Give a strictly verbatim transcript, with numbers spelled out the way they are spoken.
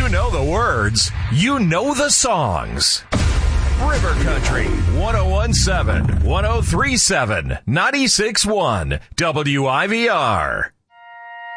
You know the words. You know the songs. River Country, one oh one point seven, one oh three point seven, ninety-six point one, W I V R.